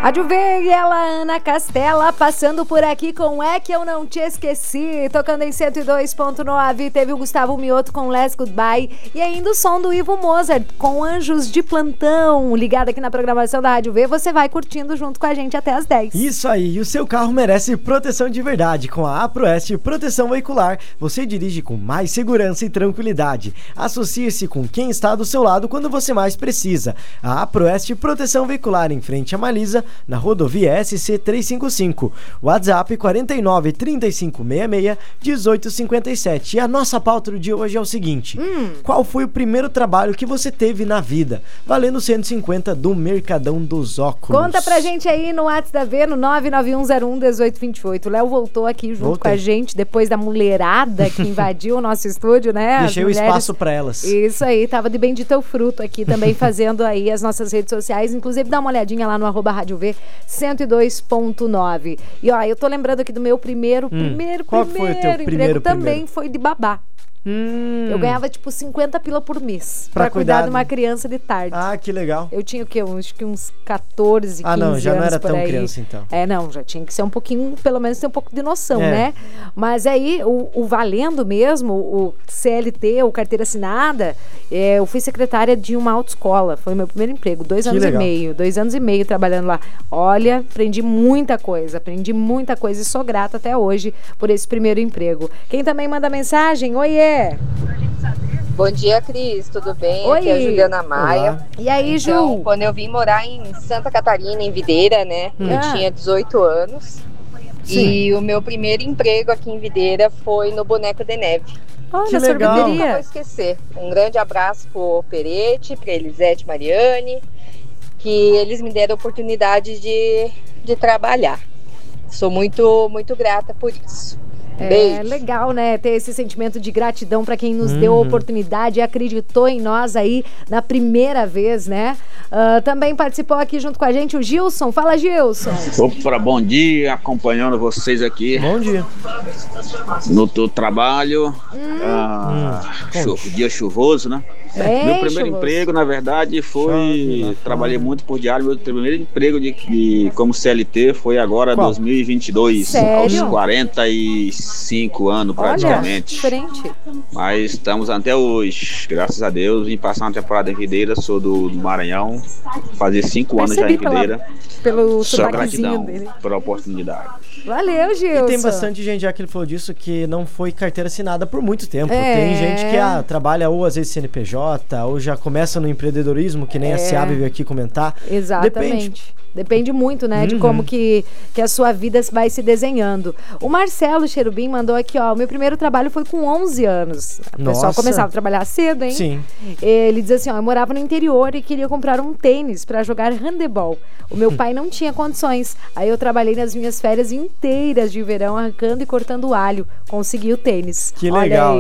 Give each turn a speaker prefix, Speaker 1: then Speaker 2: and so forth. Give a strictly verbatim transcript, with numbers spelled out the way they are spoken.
Speaker 1: Rádio V e ela, Ana Castela, passando por aqui com É Que Eu Não Te Esqueci, tocando em cento e dois ponto nove, teve o Gustavo Mioto com Last Goodbye e ainda o som do Ivo Mozart com Anjos de Plantão, ligado aqui na programação da Rádio V, você vai curtindo junto com a gente até as dez.
Speaker 2: Isso aí, e o seu carro merece proteção de verdade, com a Aproeste Proteção Veicular, você dirige com mais segurança e tranquilidade, associe-se com quem está do seu lado quando você mais precisa, a Aproeste Proteção Veicular em frente a Malisa, na rodovia S C trezentos e cinquenta e cinco, WhatsApp quarenta e nove, trinta e cinco, sessenta e seis, dezoito cinquenta e sete. E a nossa pauta de hoje é o seguinte: hum. qual foi o primeiro trabalho que você teve na vida? Valendo cento e cinquenta do Mercadão dos Óculos.
Speaker 1: Conta pra gente aí no WhatsApp da V, no nove nove um zero um um oito dois oito. O Léo voltou aqui junto Voltei. com a gente depois da mulherada que invadiu o nosso estúdio, né?
Speaker 2: Deixei mulheres... o espaço pra elas.
Speaker 1: Isso aí, tava de bendito o fruto aqui também fazendo aí as nossas redes sociais, inclusive dá uma olhadinha lá no arroba Rádio V cento e dois ponto nove. E ó, eu tô lembrando aqui do meu primeiro, hum. primeiro,
Speaker 2: Qual
Speaker 1: primeiro
Speaker 2: foi o teu
Speaker 1: emprego
Speaker 2: primeiro,
Speaker 1: também
Speaker 2: primeiro?
Speaker 1: foi de babá.
Speaker 2: Hum.
Speaker 1: Eu ganhava tipo cinquenta pila por mês
Speaker 2: pra,
Speaker 1: pra cuidar, cuidar de uma criança de tarde.
Speaker 2: Ah, que legal.
Speaker 1: Eu tinha o quê? Acho que uns catorze, quinze anos.
Speaker 2: Ah, não, já não era tão
Speaker 1: aí.
Speaker 2: criança então.
Speaker 1: É, não, já tinha que ser um pouquinho, pelo menos ter um pouco de noção,
Speaker 2: é.
Speaker 1: né? Mas aí, o, o valendo mesmo, o C L T, o carteira assinada, é, eu fui secretária de uma autoescola. Foi o meu primeiro emprego, dois
Speaker 2: que
Speaker 1: anos
Speaker 2: legal.
Speaker 1: e meio. Dois anos e meio trabalhando lá. Olha, aprendi muita coisa, aprendi muita coisa e sou grata até hoje por esse primeiro emprego. Quem também manda mensagem? Oiê!
Speaker 3: Bom dia, Cris, tudo bem?
Speaker 1: Oi.
Speaker 3: Aqui é a Juliana Maia.
Speaker 1: Olá. E aí, Ju?
Speaker 3: Então, quando eu vim morar em Santa Catarina, em Videira, né? Hum. Eu tinha dezoito anos. Sim. E o meu primeiro emprego aqui em Videira foi no Boneco de Neve.
Speaker 1: Oh,
Speaker 2: que
Speaker 1: na
Speaker 2: legal.
Speaker 1: sorveteria.
Speaker 3: Nunca vou esquecer. Um grande abraço pro Perete, pra Elisete Mariani, que eles me deram a oportunidade de, de trabalhar. Sou muito, muito grata por isso.
Speaker 1: É
Speaker 3: Beijo.
Speaker 1: legal, né? Ter esse sentimento de gratidão para quem nos
Speaker 2: uhum.
Speaker 1: deu a oportunidade e acreditou em nós aí na primeira vez, né? Uh, também participou aqui junto com a gente o Gilson. Fala, Gilson.
Speaker 4: Opa, bom dia, acompanhando vocês aqui.
Speaker 2: Bom dia.
Speaker 4: No teu trabalho, hum. ah,
Speaker 2: hum.
Speaker 4: chu- dia chuvoso, né?
Speaker 1: É,
Speaker 4: meu primeiro
Speaker 1: chuvoso.
Speaker 4: emprego, na verdade, foi...
Speaker 2: Chove,
Speaker 4: trabalhei muito por diário. Meu primeiro emprego de, de, como C L T foi agora em dois mil e vinte e dois.
Speaker 1: Sério?
Speaker 4: Aos quarenta e cinco anos, praticamente.
Speaker 1: Olha, diferente.
Speaker 4: Mas estamos até hoje, graças a Deus. Vim passar uma temporada em Videira, sou do, do Maranhão. Fazer cinco anos já em Videira.
Speaker 1: Pelo
Speaker 4: Só gratidão
Speaker 1: dele.
Speaker 4: pela oportunidade.
Speaker 1: Valeu, Gilson.
Speaker 2: E tem bastante gente, já que ele falou disso, que não foi carteira assinada por muito tempo.
Speaker 1: É.
Speaker 2: Tem gente que ah, trabalha ou às vezes C N P J, ou já começa no empreendedorismo, que nem
Speaker 1: é.
Speaker 2: a Seab veio aqui comentar.
Speaker 1: Exatamente. Depende. Depende muito, né, uhum. de como que, que a sua vida vai se desenhando. O Marcelo Cherubim mandou aqui, ó, o meu primeiro trabalho foi com onze anos. O
Speaker 2: Nossa.
Speaker 1: pessoal começava a trabalhar cedo, hein?
Speaker 2: Sim.
Speaker 1: Ele diz assim, ó, eu morava no interior e queria comprar um tênis para jogar handebol. O meu pai não tinha condições. Aí eu trabalhei nas minhas férias inteiras de verão, arrancando e cortando alho. Consegui o tênis.
Speaker 2: Que
Speaker 1: Olha
Speaker 2: legal.
Speaker 1: aí.